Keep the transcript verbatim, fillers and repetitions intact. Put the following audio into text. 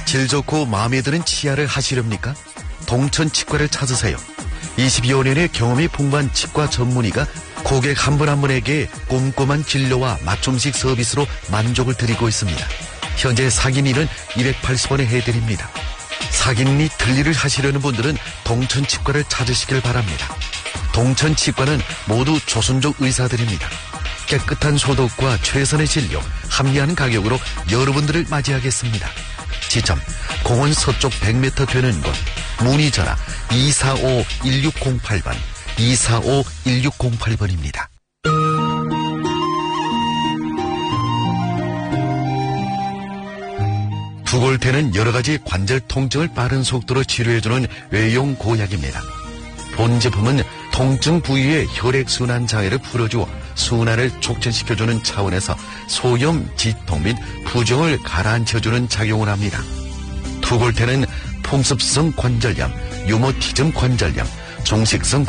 질 좋고 마음에 드는 치아를 하시렵니까? 동천 치과를 찾으세요. 이십여 년의 경험이 풍부한 치과 전문의가 고객 한 분 한 분에게 꼼꼼한 진료와 맞춤식 서비스로 만족을 드리고 있습니다. 현재 사기니는 이백팔십 원에 해드립니다. 사기니 틀니를 하시려는 분들은 동천치과를 찾으시길 바랍니다. 동천치과는 모두 조선족 의사들입니다. 깨끗한 소독과 최선의 진료, 합리한 가격으로 여러분들을 맞이하겠습니다. 지점 공원 서쪽 백 미터 되는 곳. 문의 전화 이사오 일육공팔 번 이사오 일육공팔 번입니다. 두골태는 여러가지 관절 통증을 빠른 속도로 치료해주는 외용 고약입니다. 본 제품은 통증 부위의 혈액순환 장애를 풀어주어 순환을 촉진시켜주는 차원에서 소염, 지통 및 부종을 가라앉혀주는 작용을 합니다. 두골태는 풍습성 관절염, 유모티즘 관절염, 종식성